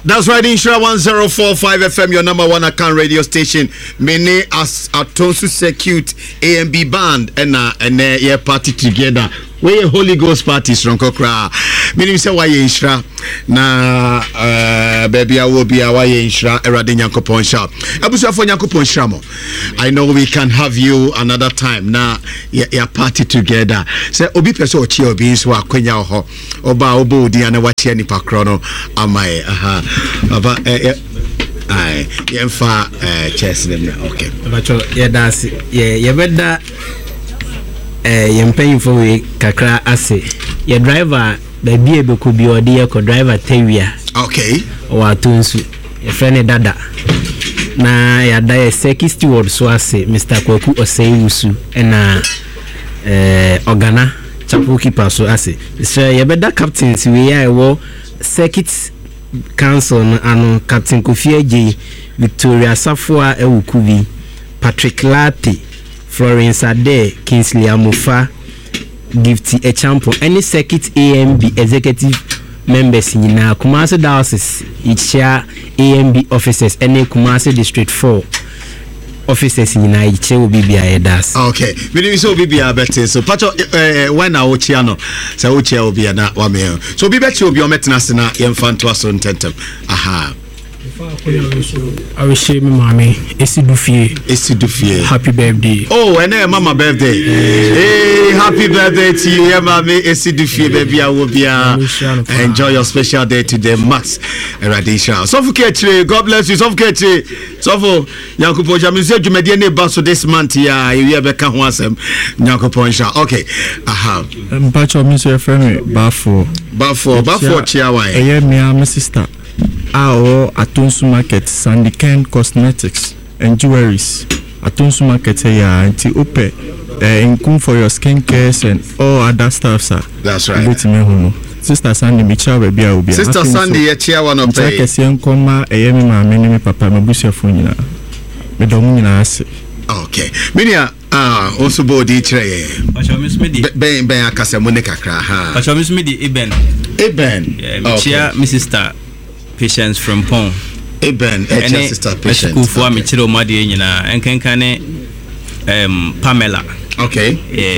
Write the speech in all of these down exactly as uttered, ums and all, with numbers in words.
That's right, Insura one oh four point five F M, your number one account radio station. Mene as Atonsu Secute A M B band and uh, and uh, yeah party together. We a Holy Ghost party strong kokra. Meaning say why Insura na uh, baby I will be a why Insura erade Nyankopon sha. Abusu afo Nyankopon sha mo. I know we can have you another time. Na yeah, yeah party together. Say obi pese o chi obi nso akwenya ho. Oba obo odi ana wachi ni pakro no amai aha. Aba eh ai yemfa eh chess them na okay. Abacho yeah that's yeah yeah better eh yempaying for we kakra ase. Your driver the be able could be or dear co driver tewia. Okay. Or atunsu. Your friend dada. Na ya da seki steward so ase Mister Kwaku Oseiwusu na eh Ogana chapel keeper so ase. So you better captains we are wo circuit council ano Captain Kofi J Victoria Safua Ewukubi Patrick Lati Florence Ade Kingsley Amufa Gifty Echampo any circuit A M B executive members in na Kumasi diocese each share A M B officers any Kumasi district four officers in na each will be das. Okay, we need so be better so pacho eh when I watch no say watch will be na wa me so be better will be o metna na yemfanto aso ntentem aha I wish me mommy Esidufie Esidufie happy birthday. Oh, and then mama birthday. Hey, happy birthday to you, yeah, mommy Esidufie baby. I will be uh, enjoy your special day today, Max Eradisha. Suffocate, God bless you. Suffocate, Suffo. Nyankopon sha. Me say Jumedie ne ba so this month ya. You be ka ho asem. Nyankopon sha. Okay. Aha. Mpacho me say friend Bafo. Bafo, Bafo chiawa. Eh, me my sister. Our Atonsu Market, Sandy Ken Cosmetics and Jewelries. Atonsu Market here, anti ope. Income for your skincare and all other stuff, sir. That's right. Sister Sandy, me child baby, I will be. Sister Sandy, your chair one of pay. Take a young comma, a yemi ma many papa, my bush of phone. Me don't mean ask. Okay. Minia, ah, also body tray. But you miss me the Ben Ben Akasamonica cra. But you miss me the Eben. Eben. Yeah, chair, my sister. Patience from Pong. Eben, H S sister Patience. School for me, Chilo Madi, you know, and can can um Pamela. Okay.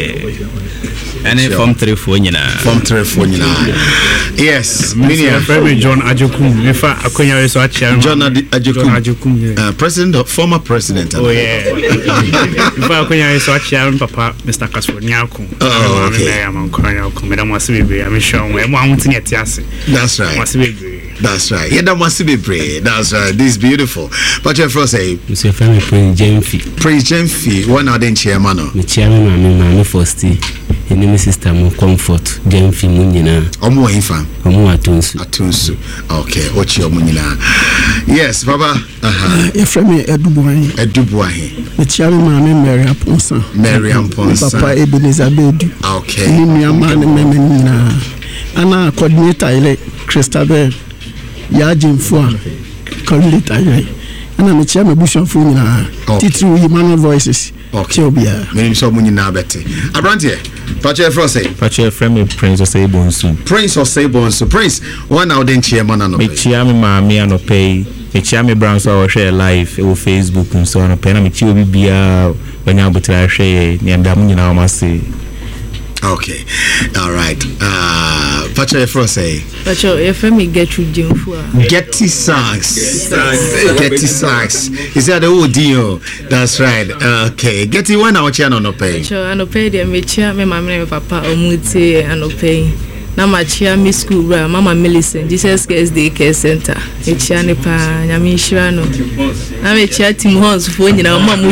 Yeah. And then from three four, you know. From three four, you know. Yes. Minia, friend John Ajokum. If I Akonya is what John Ajokum. Uh, president, former president. Oh yeah. If I Akonya is what Sharon Papa, Mister Kasford Nyakum. Oh okay. I'm on Konya. Madam Wasibi. I'm sure we're wanting it. Yes. That's right. Wasibi. That's right. Yeah, that must be brave. That's right. This is beautiful. But your first say, Mister Family Prince Jemfi. Prince Jemfi. One are then chairman. The chairman, my mammy Fosti. And my sister, more comfort. Jemfi Munina. Omo infam. Omo Atunsu. Atunsu. Okay. What's your Munina? Yes, Baba. Uh-huh. Your friend Edubuahi. Edubuahi. The chairman, Mary Aponsa. Mary Aponsa. Papa Ebenezer Bedu. Okay. Nimiaman Memena. Anna coordinator, Christabel. Yajin for coordinator, and I'm a chairman bush of Funa. Titru Human Voices. Okay, Obia. Name so many now better. Abrantia, Pacha Frosty. Pacha friend Prince of Sabonsu. Prince of Sabonsu. Prince, one out then chairman and me chairman, mammy, and no pay. Me chairman Brown so share live over Facebook and so on. A pen, I'm a chill be a when you're able to share near Damun, you know, must say. Okay, all right. Uh, Pacha Frosty. Pacha, if I may get you, Jim for Getty Sacks. Getty Sacks. Is that the old deal? That's right. Okay, Getty one hour channel no pay. Pacha, I no pay the mecha, my mama, papa, Omuti, and no pay. Now my chair, Miss School, Mama Millicent, Jesus Care Care Center, a Chanipa, Yamishano. I'm a chair Tim Horns for you know, Mamma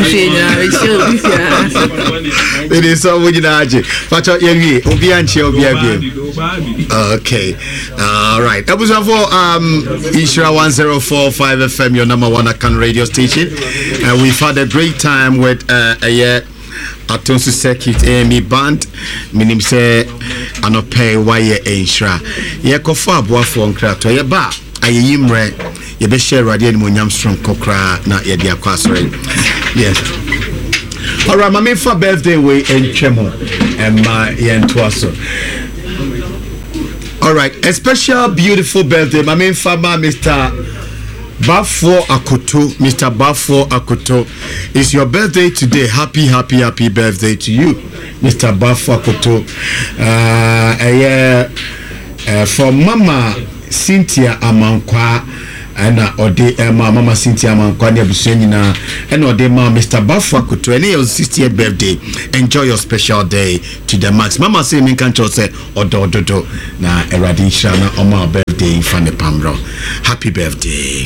It is so would you know, but you Obianchi, Obiabi. Okay, all right. That was for um Insura one oh four point five F M, your number one account radio station. And we've had a great time with uh, a year. Atonsu Circuit A M B band minim say anope waye Insura ye kofa aboafo nkrato ye ba ayeyimre ye be share radio ni monyam strong kokra na ye dia kwasore. Yes. All right, mama for birthday we en chemo and my ye ntoaso. All right, a special beautiful birthday, my main farmer, Mister Bafo Akoto. Mister Bafo Akoto, it's your birthday today. Happy, happy, happy birthday to you, Mister Bafo Akoto. Uh, uh, uh, for Mama Cynthia Amankwa. And ode Emma Mama Cynthia Amankwa ne abusuanyina and ode ma Mister Bafo Akoto and your sixtieth birthday. Enjoy your special day to the max. Mama say me can just say odo odo na eradi shana oma birthday fane pamro. Happy birthday.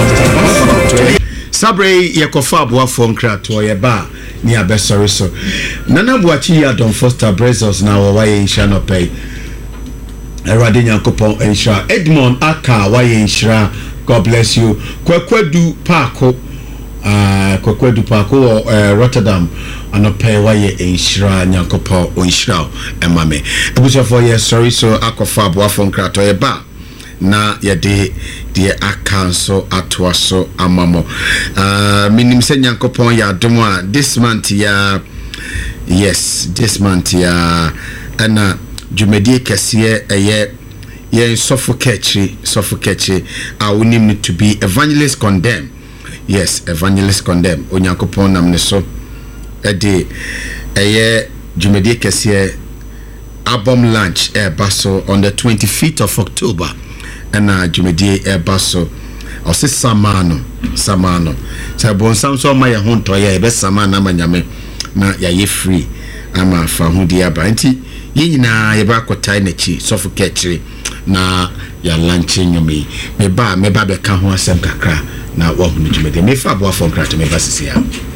Sabre yekofa aboafo nkrato ye ba ni abesori so. Nana buachi ya Don Foster Brazos na waye shana pay. Eradi nyankopon ensha Edmond Aka waye ensha. God bless you. Kwekwedu Parko, uh, Kwekwedu Parko, uh, Rotterdam, and a pay why ye inshra, Nyankopo, or inshra, and mammy. It was for ye sorry, so Aquafab, Wafon Krato, a bar. Na ya de de akanso atwaso amamo. Uh, minim se Nyankopo ya domwa this month ya, yes, this month ya, and uh, Jumedi Cassie a year. Yeah, suffocatory, suffocatory. I will name it to be evangelist condemn. Yes, evangelist condemn. Onyankopon nam ne so. A day, a year, Jumedi Kessie album launch air basso on the twenty-fifth of October. And uh, Jumedi air basso. I say Samano, Samano. So bon Samso my honto ya best Samana manyame na ya ye free. Ama fa hudi aba nti yina ye ba kwata na chi suffocatory. Na ya lanche nyome me ba me ba be ka ho asem kakra na wo hu njumede me fa bo afon kra to me ba sisi ya